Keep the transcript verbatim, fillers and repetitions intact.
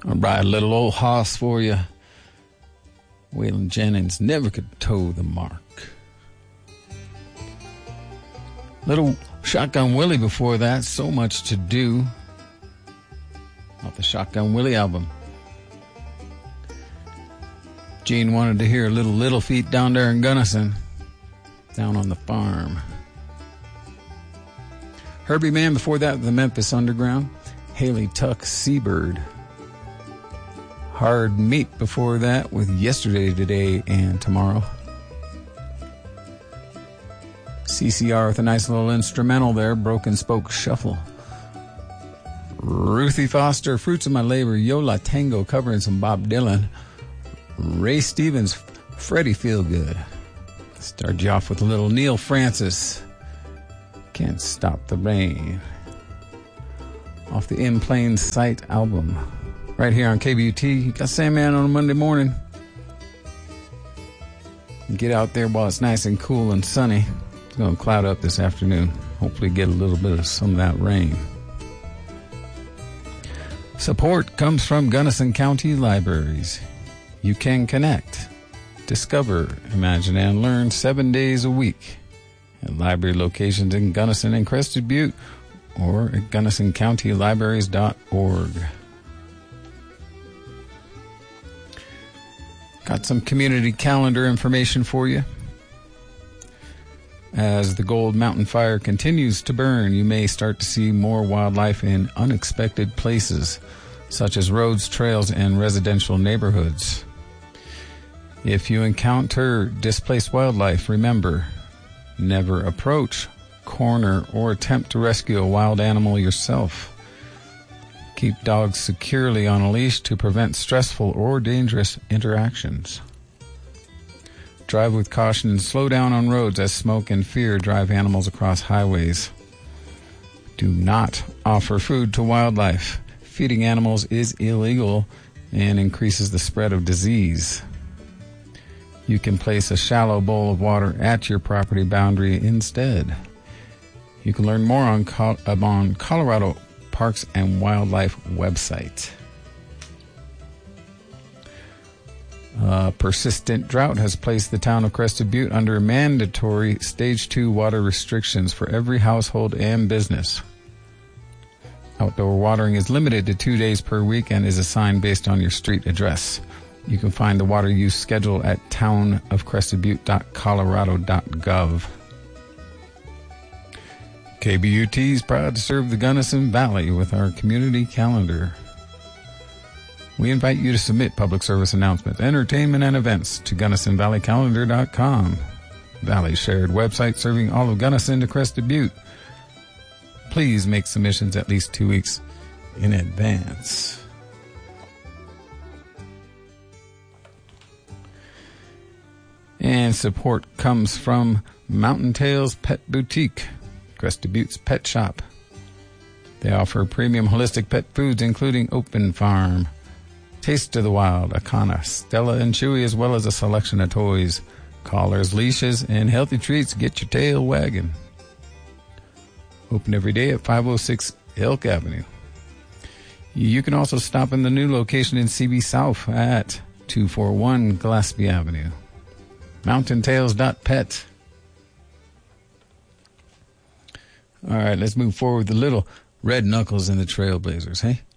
I'll ride a little old hoss for you. Waylon Jennings never could toe the mark. Little Shotgun Willie before that, So Much to Do. Off the Shotgun Willie album. Gene wanted to hear a little Little Feat down there in Gunnison, down on the farm. Herbie Mann before that, the Memphis Underground. Haley Tuck, Seabird. Hard Meat before that with Yesterday, Today, and Tomorrow. C C R with a nice little instrumental there, Broken Spoke Shuffle. Ruthie Foster, Fruits of My Labor, Yola Tango covering some Bob Dylan. Ray Stevens, Freddie Feelgood. Start you off with a little Neil Francis, Can't Stop the Rain. Off the In Plain Sight album. Right here on K B U T. You got Sandman on a Monday morning. Get out there while it's nice and cool and sunny. It's going to cloud up this afternoon. Hopefully get a little bit of some of that rain. Support comes from Gunnison County Libraries. You can connect, discover, imagine, and learn seven days a week at library locations in Gunnison and Crested Butte or at gunnison county libraries dot org. Got some community calendar information for you. As the Gold Mountain Fire continues to burn, you may start to see more wildlife in unexpected places, such as roads, trails, and residential neighborhoods. If you encounter displaced wildlife, remember, never approach, corner, or attempt to rescue a wild animal yourself. Keep dogs securely on a leash to prevent stressful or dangerous interactions. Drive with caution and slow down on roads as smoke and fear drive animals across highways. Do not offer food to wildlife. Feeding animals is illegal and increases the spread of disease. You can place a shallow bowl of water at your property boundary instead. You can learn more on, Col- on Colorado Parks and Wildlife website. Uh, persistent drought has placed the town of Crested Butte under mandatory Stage two water restrictions for every household and business. Outdoor watering is limited to two days per week and is assigned based on your street address. You can find the water use schedule at town of crested butte dot colorado dot gov. K B U T is proud to serve the Gunnison Valley with our community calendar. We invite you to submit public service announcements, entertainment, and events to gunnison valley calendar dot com. Valley's shared website serving all of Gunnison to Crested Butte. Please make submissions at least two weeks in advance. And support comes from Mountain Tales Pet Boutique, Crested Butte's pet shop. They offer premium holistic pet foods including Open Farm, Taste of the Wild, Akana, Stella and Chewy, as well as a selection of toys, collars, leashes, and healthy treats. Get your tail wagging. Open every day at five oh six Elk Avenue. You can also stop in the new location in C B South at two forty-one Gillespie Avenue. mountain tales dot pet. All right, let's move forward with the little Red Knuckles and the Trailblazers, hey?